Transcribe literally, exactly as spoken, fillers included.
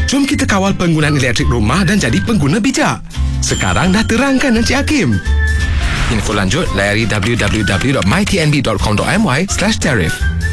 Jom kita kawal penggunaan elektrik rumah dan jadi pengguna bijak. Sekarang dah terangkan Encik Hakim. Info lanjut layari w w w dot my t n b dot com dot m y slash tarif.